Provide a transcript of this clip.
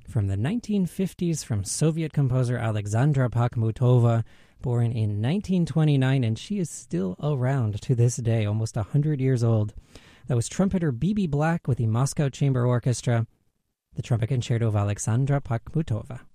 from the 1950s from Soviet composer Alexandra Pakhmutova, born in 1929, and she is still around to this day, almost 100 years old. That was trumpeter B.B. Black with the Moscow Chamber Orchestra, the trumpet concerto of Alexandra Pakhmutova.